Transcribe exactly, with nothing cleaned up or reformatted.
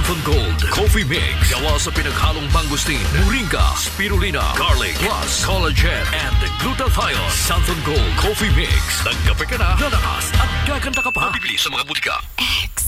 Santon Gold Coffee Mix. Gawa sa pinaghalong mangustin, moringa, spirulina, garlic, plus collagen and glutathione. Santon Gold Coffee Mix. Nagkape ka na, lalakas at gaganda ka pa. Mabibili sa mga butika. X.